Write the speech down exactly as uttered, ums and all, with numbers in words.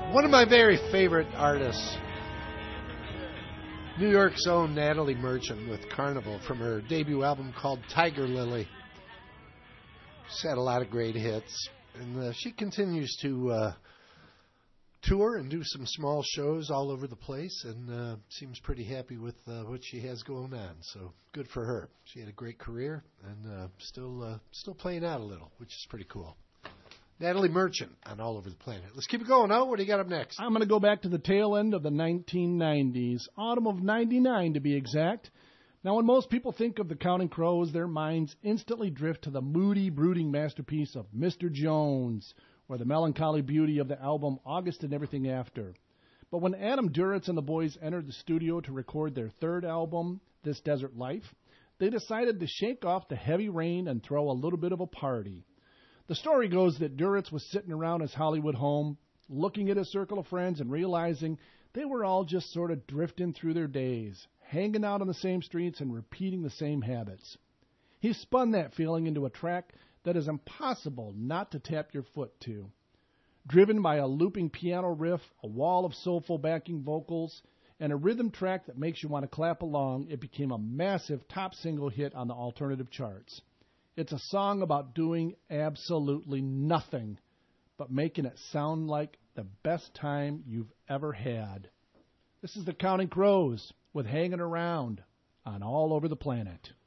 One of my very favorite artists, New York's own Natalie Merchant with Carnival from her debut album called Tiger Lily. She's had a lot of great hits, and uh, she continues to uh, tour and do some small shows all over the place, and uh, seems pretty happy with uh, what she has going on. So good for her. She had a great career and uh, still uh, still playing out a little, which is pretty cool. Natalie Merchant on All Over the Planet. Let's keep it going. Oh, what do you got up next? I'm going to go back to the tail end of the nineteen nineties, autumn of ninety-nine to be exact. Now, when most people think of the Counting Crows, their minds instantly drift to the moody, brooding masterpiece of Mister Jones, or the melancholy beauty of the album August and Everything After. But when Adam Duritz and the boys entered the studio to record their third album, This Desert Life, they decided to shake off the heavy rain and throw a little bit of a party. The story goes that Duritz was sitting around his Hollywood home, looking at his circle of friends and realizing they were all just sort of drifting through their days, hanging out on the same streets and repeating the same habits. He spun that feeling into a track that is impossible not to tap your foot to. Driven by a looping piano riff, a wall of soulful backing vocals, and a rhythm track that makes you want to clap along, it became a massive top single hit on the alternative charts. It's a song about doing absolutely nothing, but making it sound like the best time you've ever had. This is the Counting Crows with Hanging Around on All Over the Planet.